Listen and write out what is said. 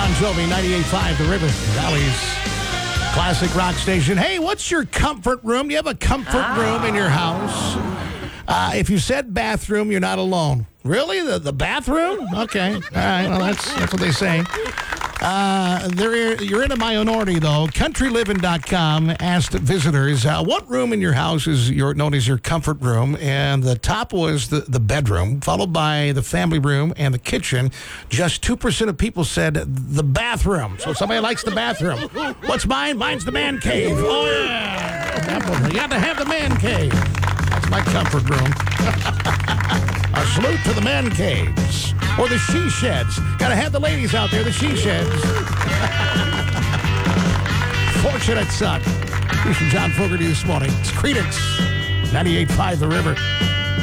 Bon Jovi, 98.5 The River Valley's classic rock station. Hey, what's your comfort room? Do you have a comfort room in your house? If you said bathroom, you're not alone. Really? The bathroom? Okay. All right. Well, that's what they say. You're in a minority, though. CountryLiving.com asked visitors, what room in your house is known as your comfort room? And the top was the bedroom, followed by the family room and the kitchen. Just 2% of people said the bathroom. So somebody likes the bathroom. What's mine? Mine's the man cave. Oh, yeah. You got to have the man cave. That's my comfort room. A salute to the man caves. Or the she sheds. Got to have the ladies out there, the she sheds. Fortunate son. Here's from John Fogerty this morning. It's Creedence. 98.5 The River.